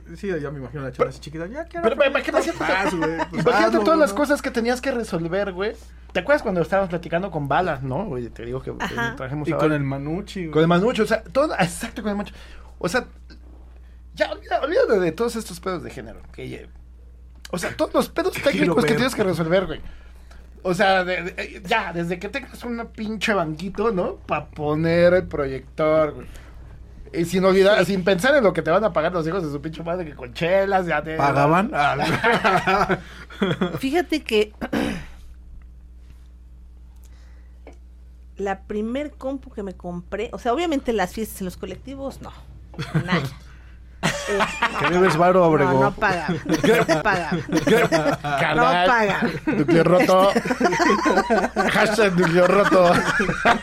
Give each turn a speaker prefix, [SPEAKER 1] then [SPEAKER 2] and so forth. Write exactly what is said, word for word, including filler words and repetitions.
[SPEAKER 1] sí, ya me imagino la chava así chiquita. Ya quiero.
[SPEAKER 2] Pero imagínate,
[SPEAKER 1] paz, güey. Pues
[SPEAKER 2] imagínate
[SPEAKER 1] hazlo,
[SPEAKER 2] todas las
[SPEAKER 1] ¿no?
[SPEAKER 2] cosas que tenías que resolver, güey. ¿Te acuerdas cuando estábamos platicando con Balas, no? Oye, te digo que eh,
[SPEAKER 3] Ajá.
[SPEAKER 2] trajimos
[SPEAKER 1] Y
[SPEAKER 2] a
[SPEAKER 1] con
[SPEAKER 2] Balas.
[SPEAKER 1] el Manucci, güey.
[SPEAKER 2] Con el Manucho, o sea, todo, exacto, con el Manucho. O sea, ya, olvida- olvídate de todos estos pedos de género. Que, ya- o sea, todos los pedos
[SPEAKER 1] quiero
[SPEAKER 2] técnicos que
[SPEAKER 1] ver.
[SPEAKER 2] tienes que resolver, güey. O sea, de- de- ya, desde que tengas un pinche banquito, ¿no? Para poner el proyector, güey. Y sin olvidar, sin pensar en lo que te van a pagar los hijos de su pinche madre, que con chelas, ya te...
[SPEAKER 1] ¿Pagaban? Ah,
[SPEAKER 3] Fíjate que la primer compu que me compré, o sea, obviamente las fiestas en los colectivos, no, nada. Eh,
[SPEAKER 1] ¿Qué debes, Varo
[SPEAKER 3] no,
[SPEAKER 1] Obregón?
[SPEAKER 3] no pagan, no pagan, no
[SPEAKER 2] Carnal,
[SPEAKER 3] pagan.
[SPEAKER 2] núcleo roto. Hashtag núcleo roto.